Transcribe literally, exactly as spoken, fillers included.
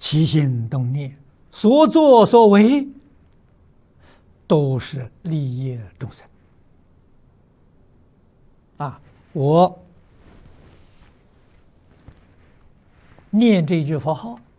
起心动念，所作所为，都是利益众生。啊，我念这句佛号，